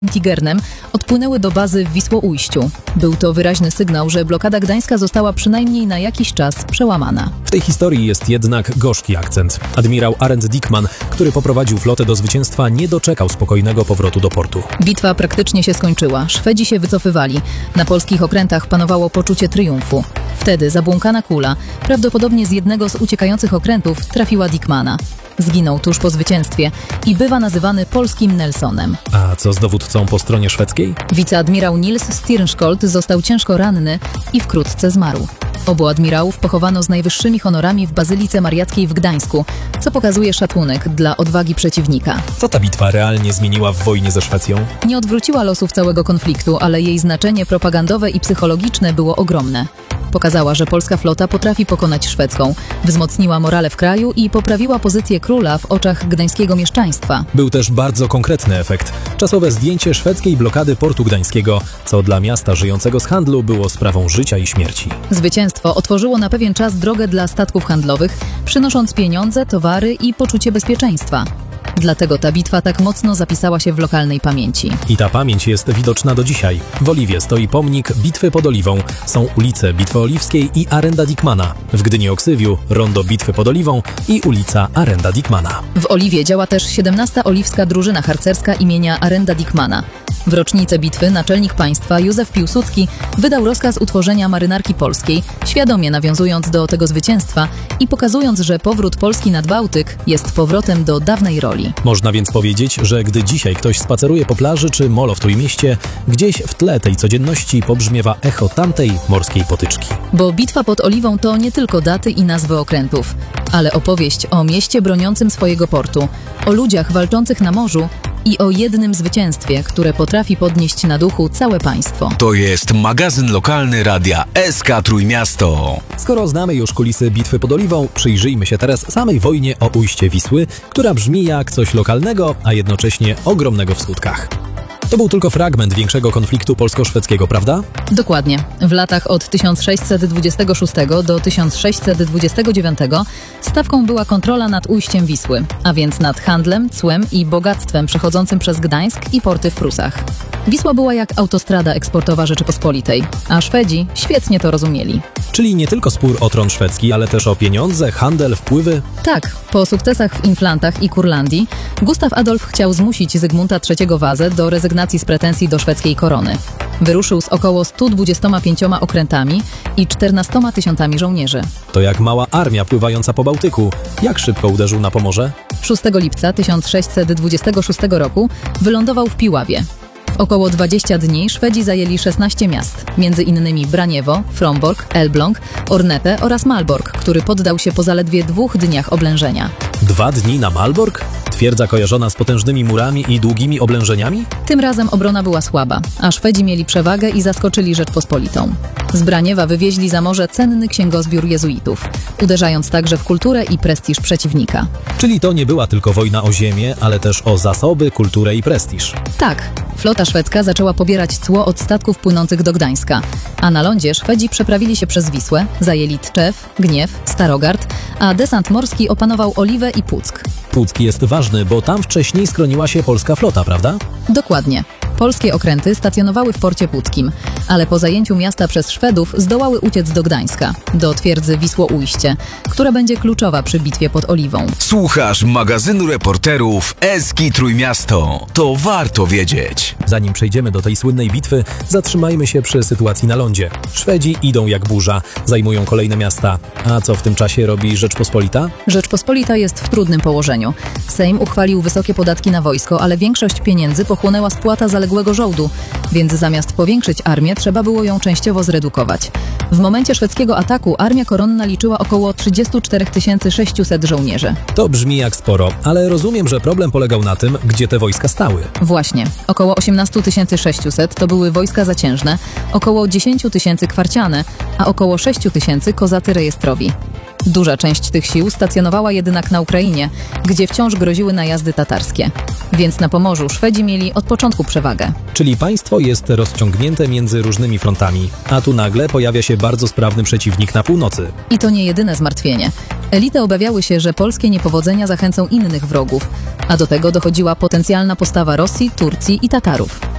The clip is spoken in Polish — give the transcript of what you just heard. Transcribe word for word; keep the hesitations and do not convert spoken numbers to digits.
Tigernem odpłynęły do bazy w Wisłoujściu. Był to wyraźny sygnał, że blokada gdańska została przynajmniej na jakiś czas przełamana. W tej historii jest jednak gorzki akcent. Admirał Arend Dickmann, który poprowadził flotę do zwycięstwa, nie doczekał spokojnego powrotu do portu. Bitwa praktycznie się skończyła. Szwedzi się wycofywali. Na polskich okrętach panowało poczucie triumfu. Wtedy zabłąkana kula, prawdopodobnie z jednego z uciekających okrętów, trafiła Dickmana. Zginął tuż po zwycięstwie i bywa nazywany polskim Nelsonem. A co z dowódcą po stronie szwedzkiej? Wiceadmirał Nils Stirnskold został ciężko ranny i wkrótce zmarł. Obu admirałów pochowano z najwyższymi honorami w Bazylice Mariackiej w Gdańsku, co pokazuje szacunek dla odwagi przeciwnika. Co ta bitwa realnie zmieniła w wojnie ze Szwecją? Nie odwróciła losów całego konfliktu, ale jej znaczenie propagandowe i psychologiczne było ogromne. Pokazała, że polska flota potrafi pokonać szwedzką, wzmocniła morale w kraju i poprawiła pozycję króla w oczach gdańskiego mieszczaństwa. Był też bardzo konkretny efekt. Czasowe zdjęcie szwedzkiej blokady portu gdańskiego, co dla miasta żyjącego z handlu było sprawą życia i śmierci. Zwycięstwo otworzyło na pewien czas drogę dla statków handlowych, przynosząc pieniądze, towary i poczucie bezpieczeństwa. Dlatego ta bitwa tak mocno zapisała się w lokalnej pamięci. I ta pamięć jest widoczna do dzisiaj. W Oliwie stoi pomnik Bitwy pod Oliwą. Są ulice Bitwy Oliwskiej i Arenda Dickmana. W Gdyni-Oksywiu rondo Bitwy pod Oliwą i ulica Arenda Dickmana. W Oliwie działa też siedemnasta Oliwska Drużyna Harcerska imienia Arenda Dickmana. W rocznicę bitwy naczelnik państwa Józef Piłsudski wydał rozkaz utworzenia Marynarki Polskiej, świadomie nawiązując do tego zwycięstwa i pokazując, że powrót Polski nad Bałtyk jest powrotem do dawnej roli. Można więc powiedzieć, że gdy dzisiaj ktoś spaceruje po plaży czy molo w Trójmieście, gdzieś w tle tej codzienności pobrzmiewa echo tamtej morskiej potyczki. Bo bitwa pod Oliwą to nie tylko daty i nazwy okrętów, ale opowieść o mieście broniącym swojego portu, o ludziach walczących na morzu i o jednym zwycięstwie, które potrafi podnieść na duchu całe państwo. To jest magazyn lokalny Radia S K Trójmiasto. Skoro znamy już kulisy Bitwy pod Oliwą, przyjrzyjmy się teraz samej wojnie o ujście Wisły, która brzmi jak coś lokalnego, a jednocześnie ogromnego w skutkach. To był tylko fragment większego konfliktu polsko-szwedzkiego, prawda? Dokładnie. W latach od tysiąc sześćset dwudziestego szóstego do tysiąc sześćset dwudziestego dziewiątego stawką była kontrola nad ujściem Wisły, a więc nad handlem, cłem i bogactwem przechodzącym przez Gdańsk i porty w Prusach. Wisła była jak autostrada eksportowa Rzeczypospolitej, a Szwedzi świetnie to rozumieli. Czyli nie tylko spór o tron szwedzki, ale też o pieniądze, handel, wpływy? Tak, po sukcesach w Inflantach i Kurlandii Gustaw Adolf chciał zmusić Zygmunta trzeciego Wazę do rezygnacji z pretensji do szwedzkiej korony. Wyruszył z około stu dwudziestoma pięcioma okrętami i czternastoma tysiącami żołnierzy. To jak mała armia pływająca po Bałtyku. Jak szybko uderzył na Pomorze? szóstego lipca tysiąc sześćset dwudziestego szóstego roku wylądował w Piławie. W około dwudziestu dni Szwedzi zajęli szesnaście miast, między innymi Braniewo, Fromborg, Elbląg, Ornetę oraz Malbork, który poddał się po zaledwie dwóch dniach oblężenia. Dwa dni na Malbork? Twierdza kojarzona z potężnymi murami i długimi oblężeniami? Tym razem obrona była słaba, a Szwedzi mieli przewagę i zaskoczyli Rzeczpospolitą. Z Braniewa wywieźli za morze cenny księgozbiór jezuitów, uderzając także w kulturę i prestiż przeciwnika. Czyli to nie była tylko wojna o ziemię, ale też o zasoby, kulturę i prestiż. Tak. Flota szwedzka zaczęła pobierać cło od statków płynących do Gdańska, a na lądzie Szwedzi przeprawili się przez Wisłę, zajęli Tczew, Gniew, Starogard, a desant morski opanował Oliwę i Puck. Puck jest ważny, bo tam wcześniej skroniła się polska flota, prawda? Dokładnie. Polskie okręty stacjonowały w porcie puckim, ale po zajęciu miasta przez Szwedów zdołały uciec do Gdańska, do twierdzy Wisłoujście, która będzie kluczowa przy bitwie pod Oliwą. Słuchasz magazynu reporterów S K Trójmiasto. To warto wiedzieć. Zanim przejdziemy do tej słynnej bitwy, zatrzymajmy się przy sytuacji na lądzie. Szwedzi idą jak burza, zajmują kolejne miasta. A co w tym czasie robi Rzeczpospolita? Rzeczpospolita jest w trudnym położeniu. Sejm uchwalił wysokie podatki na wojsko, ale większość pieniędzy pochłonęła spłata zaległego żołdu, więc zamiast powiększyć armię, trzeba było ją częściowo zredukować. W momencie szwedzkiego ataku armia koronna liczyła około trzydzieści cztery tysiące sześćset żołnierzy. To brzmi jak sporo, ale rozumiem, że problem polegał na tym, gdzie te wojska stały. Właśnie. Około osiemnaście tysięcy sześćset to były wojska zaciężne, około dziesięć tysięcy kwarciane, a około sześć tysięcy kozacy rejestrowi. Duża część tych sił stacjonowała jednak na Ukrainie, gdzie wciąż groziły najazdy tatarskie. Więc na Pomorzu Szwedzi mieli od początku przewagę. Czyli państwo jest rozciągnięte między różnymi frontami, a tu nagle pojawia się bardzo sprawny przeciwnik na północy. I to nie jedyne zmartwienie. Elity obawiały się, że polskie niepowodzenia zachęcą innych wrogów, a do tego dochodziła potencjalna postawa Rosji, Turcji i Tatarów.